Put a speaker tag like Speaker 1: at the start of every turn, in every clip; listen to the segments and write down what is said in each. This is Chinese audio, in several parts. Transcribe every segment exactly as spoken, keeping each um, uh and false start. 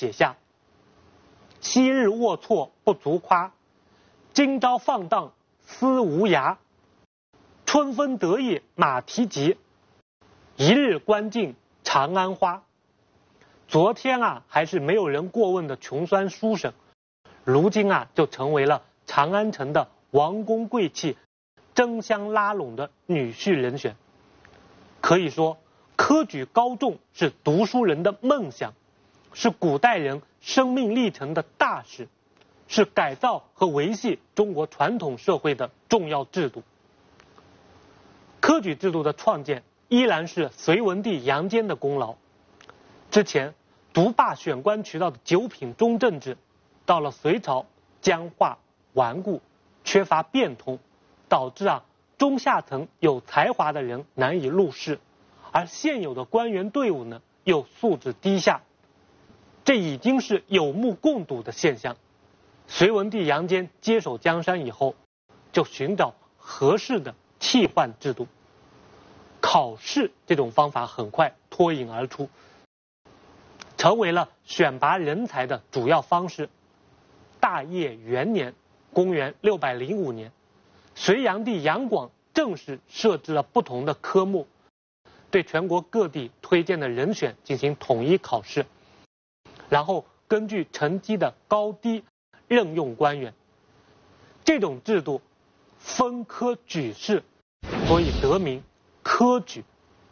Speaker 1: 写下：昔日龌龊不足夸，今朝放荡思无涯。春风得意马蹄疾，一日关尽长安花。昨天啊还是没有人过问的穷酸书生，如今啊就成为了长安城的王公贵戚争相拉拢的女婿人选。可以说，科举高中是读书人的梦想，是古代人生命历程的大事，是改造和维系中国传统社会的重要制度。科举制度的创建依然是隋文帝杨坚的功劳。之前独霸选官渠道的九品中正制，到了隋朝僵化顽固，缺乏变通，导致啊中下层有才华的人难以入仕，而现有的官员队伍呢又素质低下，这已经是有目共睹的现象。隋文帝杨坚接手江山以后，就寻找合适的替换制度。考试这种方法很快脱颖而出，成为了选拔人才的主要方式。大业元年，公元六百零五年，隋炀帝杨广正式设置了不同的科目，对全国各地推荐的人选进行统一考试，然后根据成绩的高低任用官员。这种制度分科举试，所以得名科举。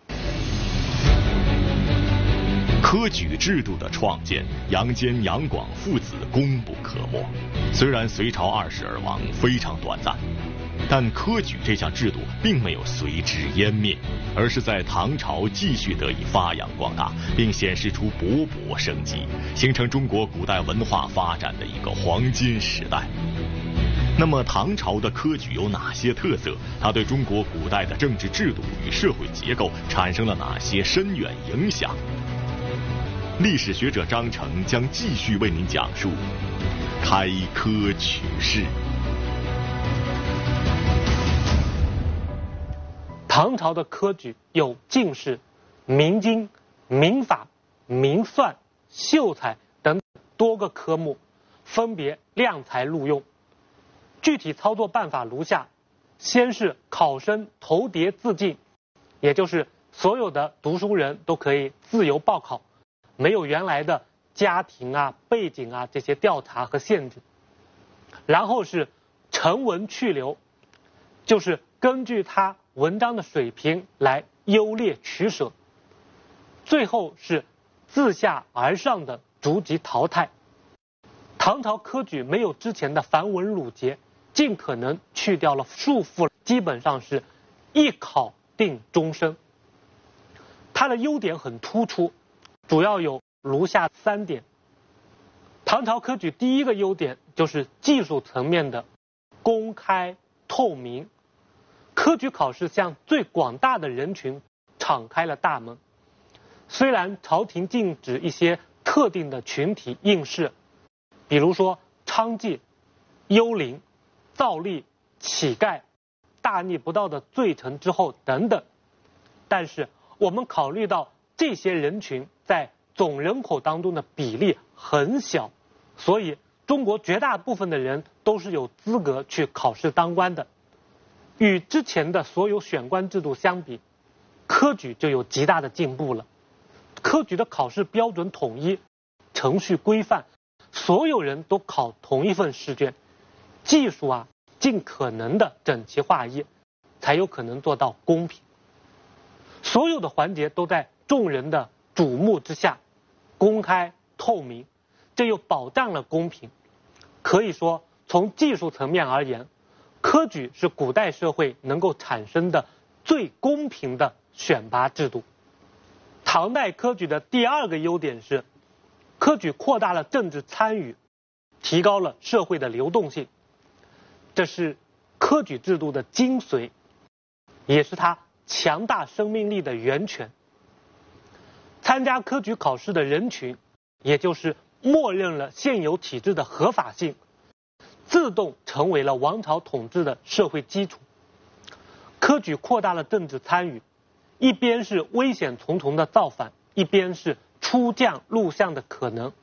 Speaker 2: 科举制度的创建，杨坚、杨广父子功不可没。虽然隋朝二世而亡，非常短暂，但科举这项制度并没有随之湮灭，而是在唐朝继续得以发扬光大，并显示出勃勃生机，形成中国古代文化发展的一个黄金时代。那么唐朝的科举有哪些特色？它对中国古代的政治制度与社会结构产生了哪些深远影响？历史学者张成将继续为您讲述开科取士。
Speaker 1: 唐朝的科举有进士、明经、民法、民算、秀才等多个科目，分别量才录用。具体操作办法如下：先是考生投牒自进，也就是所有的读书人都可以自由报考，没有原来的家庭啊、背景啊这些调查和限制。然后是成文去留，就是根据他文章的水平来优劣取舍。最后是自下而上的逐级淘汰。唐朝科举没有之前的繁文缛节，尽可能去掉了束缚，基本上是一考定终身。它的优点很突出，主要有如下三点。唐朝科举第一个优点就是技术层面的公开透明。科举考试向最广大的人群敞开了大门。虽然朝廷禁止一些特定的群体应试，比如说娼妓、幽灵、造吏、乞丐、大逆不道的罪臣之后等等，但是我们考虑到这些人群在总人口当中的比例很小，所以中国绝大部分的人都是有资格去考试当官的。与之前的所有选官制度相比，科举就有极大的进步了。科举的考试标准统一，程序规范，所有人都考同一份试卷，技术啊尽可能的整齐划一，才有可能做到公平。所有的环节都在众人的瞩目之下，公开透明，这又保障了公平。可以说，从技术层面而言，科举是古代社会能够产生的最公平的选拔制度。唐代科举的第二个优点是，科举扩大了政治参与，提高了社会的流动性。这是科举制度的精髓，也是它强大生命力的源泉。参加科举考试的人群，也就是默认了现有体制的合法性，自动成为了王朝统治的社会基础。科举扩大了政治参与，一边是危险重重的造反，一边是出将入相的可能。